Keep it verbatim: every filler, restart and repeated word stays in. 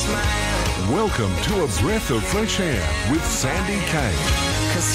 smile. Welcome to A Breath of Fresh Air with Sandy Kay.